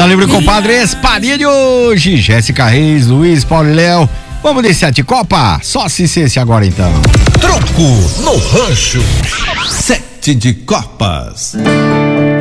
Tá livre, compadre? Espadinha de hoje. Jéssica Reis, Luiz, Paulo e Léo. Vamos de 7 Copa? Só assistência agora então. Troco no Rancho. 7 de Copas.